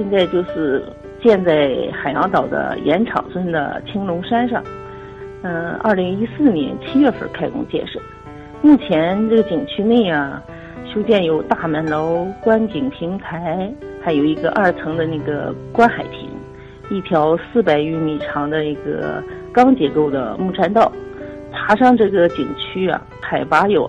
现在就是建在海洋岛的盐场村的青龙山上。2014年7月份开工建设。目前这个景区内啊，修建有大门楼、观景平台，还有一个2层的那个观海亭，一条400余米长的一个钢结构的木栈道。爬上这个景区啊，海拔有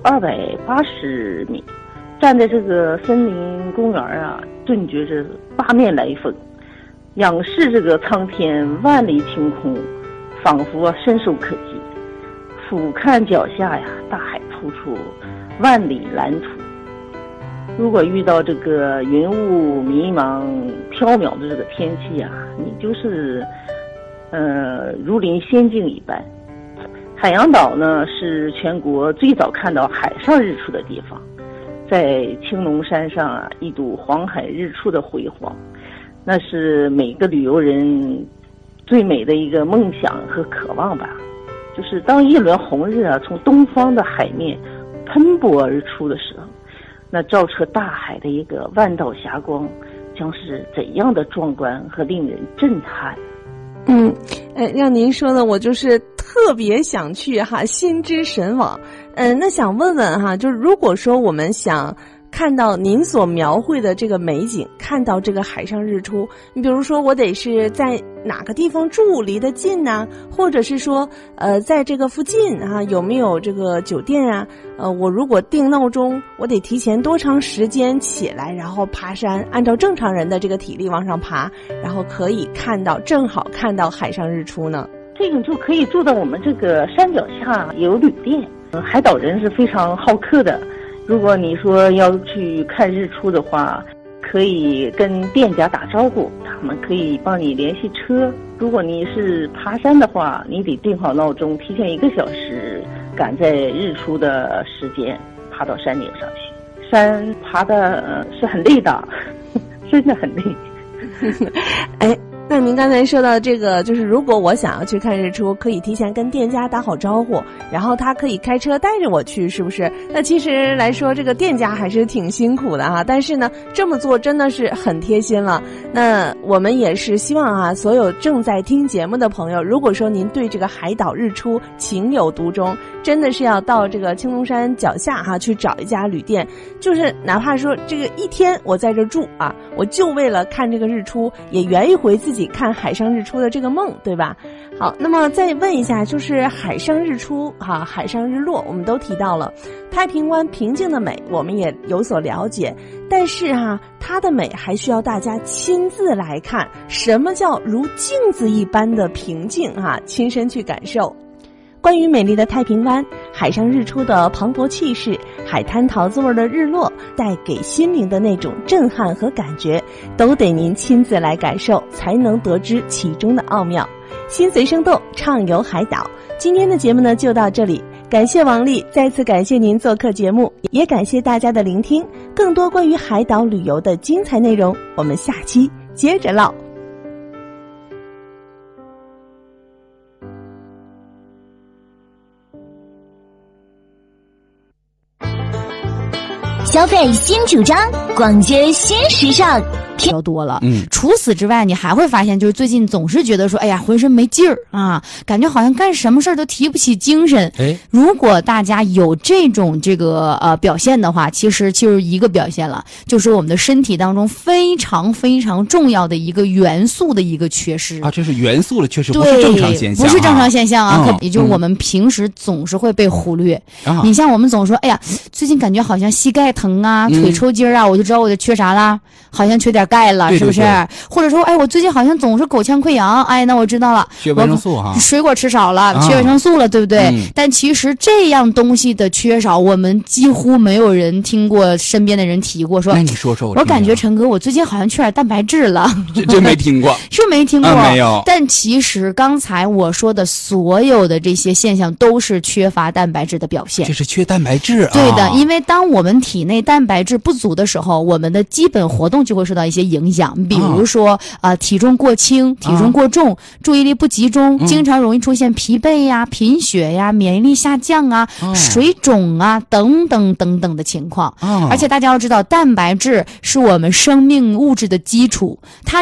280米，站在这个森林公园啊，顿觉着八面来风，仰视这个苍天万里晴空，仿佛伸手可及。俯瞰脚下呀，大海突出，万里蓝图。如果遇到这个云雾迷茫缥缈的这个天气啊，你就是如临仙境一般。海洋岛呢是全国最早看到海上日出的地方，在青龙山上啊，一睹黄海日出的辉煌，那是每个旅游人最美的一个梦想和渴望吧。就是当一轮红日啊从东方的海面喷薄而出的时候，那照彻大海的一个万道霞光将是怎样的壮观和令人震撼。 让您说的我就是特别想去哈，心之神往。那想问问哈，就是如果说我们想看到您所描绘的这个美景，看到这个海上日出，你比如说我得是在哪个地方住，离得近呢？或者是说在这个附近啊有没有这个酒店啊？我如果定闹钟，我得提前多长时间起来，然后爬山，按照正常人的这个体力往上爬，然后可以正好看到海上日出呢？ 这个就可以住到我们这个山脚下有旅店。海岛人是非常好客的，如果你说要去看日出的话，可以跟店家打招呼，他们可以帮你联系车。如果你是爬山的话，你得定好闹钟，提前1个小时赶在日出的时间爬到山顶上去。山爬的是很累的，真的很累。 那您刚才说到这个，就是如果我想要去看日出，可以提前跟店家打好招呼，然后他可以开车带着我去，是不是？那其实来说，这个店家还是挺辛苦的哈，但是呢，这么做真的是很贴心了。那我们也是希望啊，所有正在听节目的朋友，如果说您对这个海岛日出情有独钟，真的是要到这个青龙山脚下哈去找一家旅店，就是哪怕说这个一天我在这住啊，我就为了看这个日出，也圆一回自己看海上日出的这个梦，对吧？好，那么再问一下，就是海上日出哈，海上日落，我们都提到了太平湾平静的美，我们也有所了解，但是哈，它的美还需要大家亲自来看。什么叫如镜子一般的平静哈？亲身去感受。关于美丽的太平湾，海上日出的磅礴气势，海滩桃子味的日落，带给心灵的那种震撼和感觉，都得您亲自来感受，才能得知其中的奥妙。心随生动，畅游海岛。今天的节目呢就到这里，感谢王丽，再次感谢您做客节目，也感谢大家的聆听。更多关于海岛旅游的精彩内容，我们下期接着唠。 消费新主张，逛街新时尚。 比较多了，除此之外，你还会发现，就是最近总是觉得说，哎呀，浑身没劲儿啊，感觉好像干什么事儿都提不起精神。如果大家有这种表现的话，其实就是一个表现了，就是我们的身体当中非常非常重要的一个元素的一个缺失啊，这是元素的缺失，不是正常现象， 不是正常现象啊，也就是我们平时总是会被忽略。你像我们总说，哎呀，最近感觉好像膝盖疼啊，腿抽筋啊，我就知道我就缺啥啦，好像缺点钙了，是不是？或者说，哎，我最近好像总是口腔溃疡，哎，那我知道了， 缺维生素哈， 水果吃少了，缺维生素了，对不对？但其实这样东西的缺少，我们几乎没有人听过身边的人提过。说， 那你说说， 我感觉陈哥，我最近好像缺点蛋白质了， 真没听过， 是没听过， 没有。 但其实刚才我说的所有的这些现象，都是缺乏蛋白质的表现。 这是缺蛋白质啊？ 对的，因为当我们体内蛋白质不足的时候，我们的基本活动就会受到一些影响，比如说体重过轻、体重过重、注意力不集中，经常容易出现疲惫呀、贫血呀、免疫力下降啊、水肿啊等等等等的情况。而且大家要知道，蛋白质是我们生命物质的基础，它